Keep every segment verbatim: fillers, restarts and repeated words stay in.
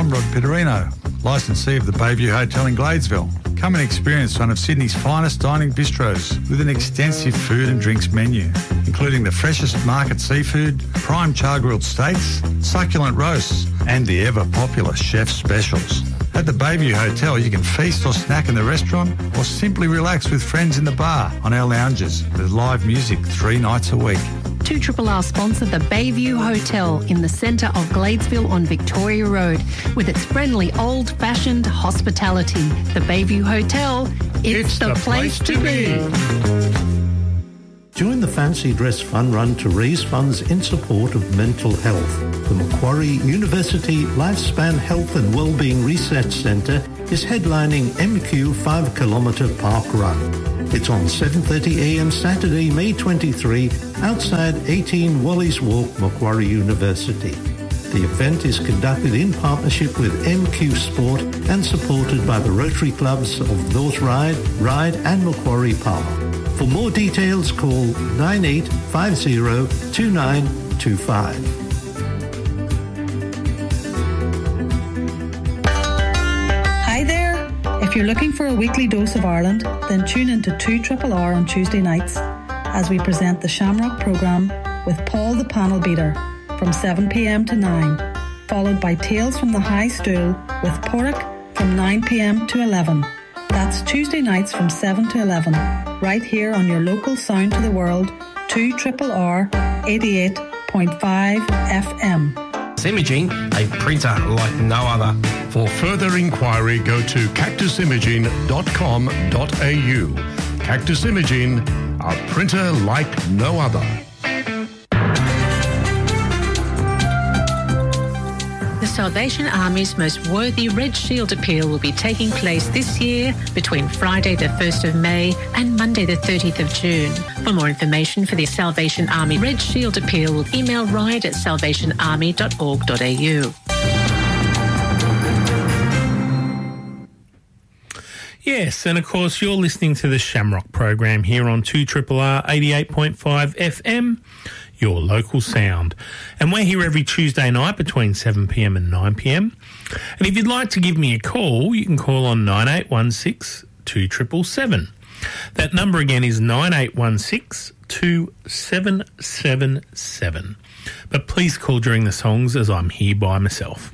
I'm Rod Pitterino, licensee of the Bayview Hotel in Gladesville. Come and experience one of Sydney's finest dining bistros with an extensive food and drinks menu, including the freshest market seafood, prime char-grilled steaks, succulent roasts, and the ever-popular chef specials. At the Bayview Hotel, you can feast or snack in the restaurant or simply relax with friends in the bar on our lounges with live music three nights a week. two R R R sponsor the Bayview Hotel in the centre of Gladesville on Victoria Road with its friendly old-fashioned hospitality. The Bayview Hotel, it's, it's the, the place, place to be. Join the Fancy Dress Fun Run to raise funds in support of mental health. The Macquarie University Lifespan Health and Wellbeing Research Centre is headlining M Q five kilometre Park Run. It's on seven thirty a m Saturday, May twenty-third, outside eighteen Wallis Walk, Macquarie University. The event is conducted in partnership with M Q Sport and supported by the Rotary Clubs of North Ryde, Ryde and Macquarie Park. For more details, call nine eight five zero two nine two five. Hi there. If you're looking for a weekly dose of Ireland, then tune into two R R R on Tuesday nights as we present the Shamrock programme with Paul the Panel Beater from seven p m to nine, followed by Tales from the High Stool with Porrick from nine p m to eleven. That's Tuesday nights from seven to eleven, right here on your local Sound to the World, two R R R eighty-eight point five F M. Imaging, a printer like no other. For further inquiry, go to cactus imaging dot com dot a u. Cactus Imaging, a printer like no other. The Salvation Army's most worthy Red Shield Appeal will be taking place this year between Friday the first of May and Monday the thirtieth of June. For more information for the Salvation Army Red Shield Appeal, email ride at salvation army dot org dot a u. Yes, and of course you're listening to the Shamrock program here on two R R R eighty-eight point five F M. Your local sound. And we're here every Tuesday night between seven p m and nine p m. And if you'd like to give me a call, you can call on nine eight one six two seven seven seven. That number again is nine eight one six two seven seven seven. But please call during the songs as I'm here by myself.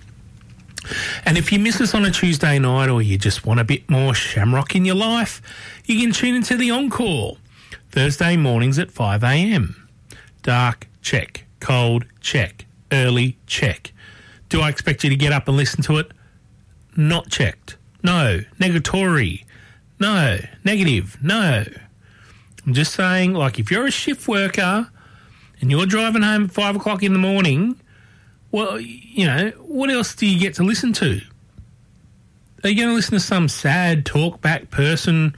And if you miss us on a Tuesday night or you just want a bit more Shamrock in your life, you can tune into the Encore Thursday mornings at five a m. Dark, check. Cold, check. Early, check. Do I expect you to get up and listen to it? Not checked. No. Negatory. No. Negative. No. I'm just saying, like, if you're a shift worker and you're driving home at five o'clock in the morning, well, you know, what else do you get to listen to? Are you going to listen to some sad talk-back person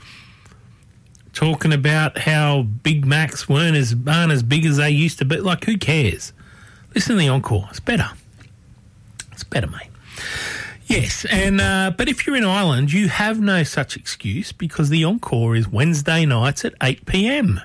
talking about how Big Macs weren't as, aren't as big as they used to be? Like, who cares? Listen to the Encore. It's better. It's better, mate. Yes, and uh, but if you're in Ireland, you have no such excuse because the Encore is Wednesday nights at eight p m.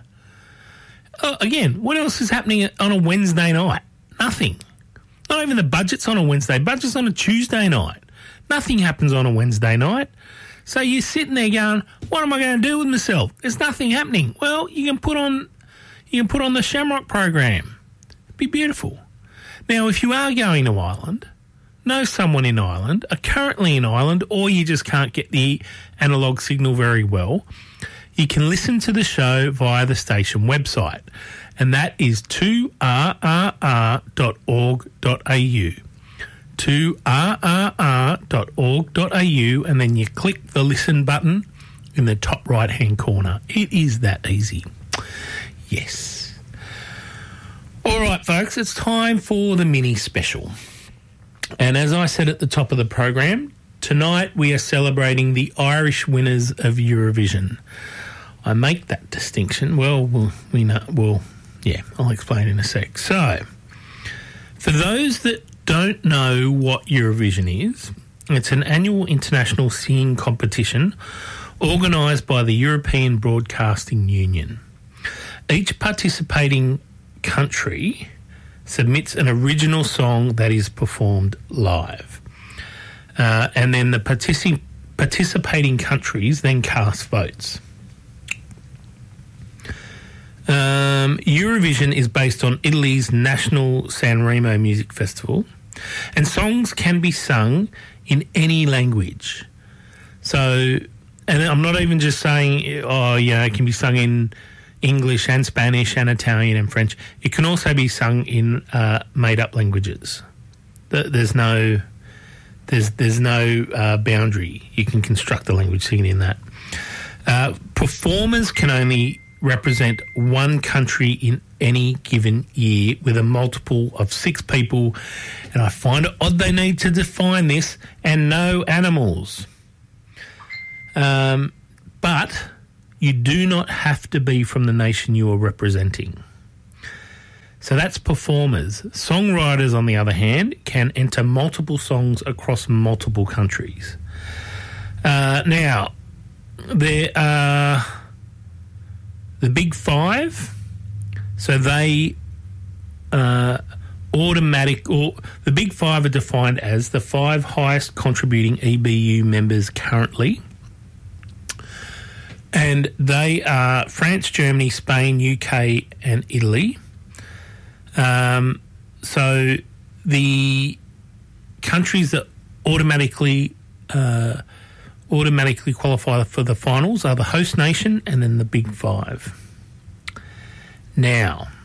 Uh, again, what else is happening on a Wednesday night? Nothing. Not even the budget's on a Wednesday. Budget's on a Tuesday night. Nothing happens on a Wednesday night. So you're sitting there going, what am I going to do with myself? There's nothing happening. Well, you can put on you can put on the Shamrock program. It'd be beautiful. Now, if you are going to Ireland, know someone in Ireland, are currently in Ireland, or you just can't get the analogue signal very well, you can listen to the show via the station website, and that is two R R R dot org dot a u. two R R R dot org dot a u, and then you click the listen button in the top right-hand corner. It is that easy. Yes. All right, folks, it's time for the mini special. And as I said at the top of the program, tonight we are celebrating the Irish winners of Eurovision. I make that distinction. Well, we'll we know, well, yeah, I'll explain in a sec. So, for those that don't know what Eurovision is, it's an annual international singing competition organised by the European Broadcasting Union. Each participating country submits an original song that is performed live. Uh, and then the partici- participating countries then cast votes. Um, Eurovision is based on Italy's national Sanremo music festival, and songs can be sung in any language. So, and I'm not even just saying, oh, yeah, it can be sung in English and Spanish and Italian and French. It can also be sung in uh, made-up languages. There's no, there's there's no uh, boundary. You can construct the language singing in that. Uh, performers can only represent one country in any given year with a multiple of six people, and I find it odd they need to define this, and no animals. Um, but you do not have to be from the nation you are representing. So that's performers. Songwriters, on the other hand, can enter multiple songs across multiple countries. Uh, now, there are the Big Five. So they uh, automatic, or the Big Five are defined as the five highest contributing E B U members currently. And they are France, Germany, Spain, U K and Italy. Um, so the countries that automatically uh, automatically qualify for the finals are the host nation and then the Big Five. Now,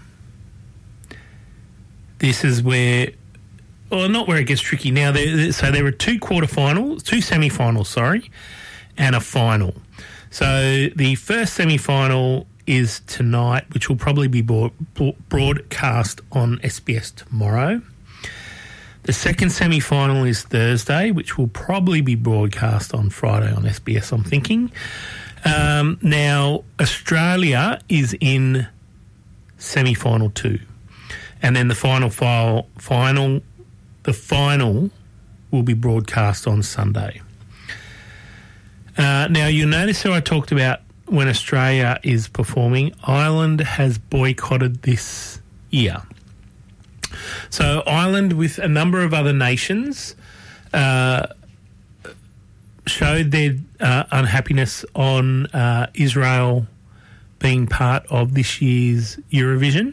this is where, well, not where it gets tricky. Now, there, so there are two quarterfinals, two semi-finals, sorry, and a final. So the first semi-final is tonight, which will probably be broad, broadcast on S B S tomorrow. The second semi-final is Thursday, which will probably be broadcast on Friday on S B S, I'm thinking. Um, now, Australia is in semi-final two. And then the final file, final, the final will be broadcast on Sunday. Uh, now, you'll notice how I talked about when Australia is performing, Ireland has boycotted this year. So Ireland, with a number of other nations, uh, showed their uh, unhappiness on uh, Israel being part of this year's Eurovision.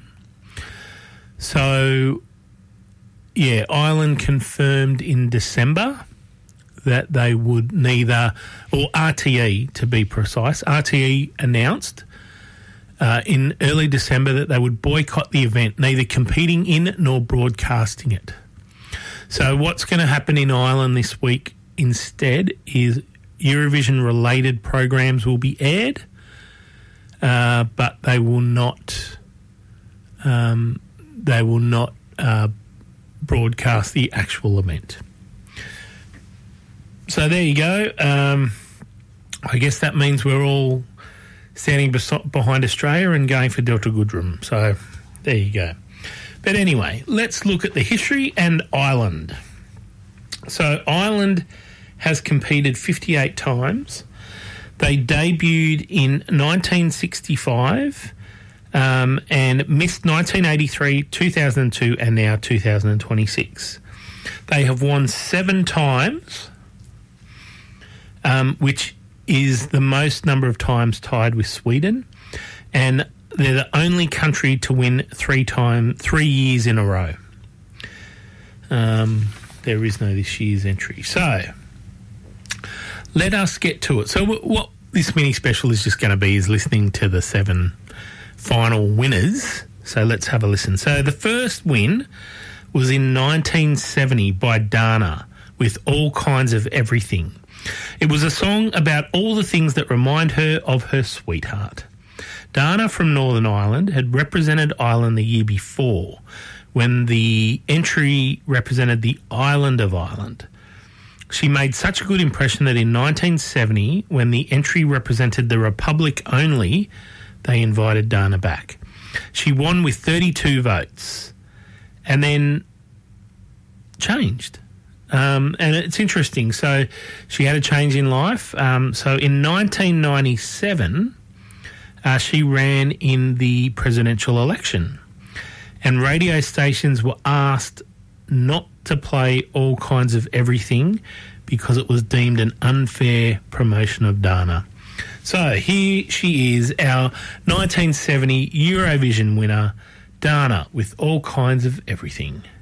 So, yeah, Ireland confirmed in December that they would neither, or R T E to be precise, R T E announced uh, in early December that they would boycott the event, neither competing in nor broadcasting it. So what's going to happen in Ireland this week instead is Eurovision-related programs will be aired, uh, but they will not, um, they will not uh, broadcast the actual event. So there you go. Um, I guess that means we're all standing bes- behind Australia and going for Delta Goodrem. So there you go. But anyway, let's look at the history and Ireland. So Ireland has competed fifty-eight times. They debuted in nineteen sixty-five um, and missed nineteen eighty-three, two thousand two and now two thousand twenty-six. They have won seven times, Um, which is the most number of times tied with Sweden, and they're the only country to win three time, three years in a row. Um, there is no this year's entry. So let us get to it. So w- what this mini special is just going to be is listening to the seven final winners. So let's have a listen. So the first win was in nineteen seventy by Dana with All Kinds of Everything. It was a song about all the things that remind her of her sweetheart. Dana from Northern Ireland had represented Ireland the year before when the entry represented the island of Ireland. She made such a good impression that in nineteen seventy, when the entry represented the Republic only, they invited Dana back. She won with thirty-two votes and then changed. Um, and it's interesting. So she had a change in life. Um, so in nineteen ninety-seven, uh, she ran in the presidential election. And radio stations were asked not to play All Kinds of Everything because it was deemed an unfair promotion of Dana. So here she is, our nineteen seventy Eurovision winner, Dana, with All Kinds of Everything.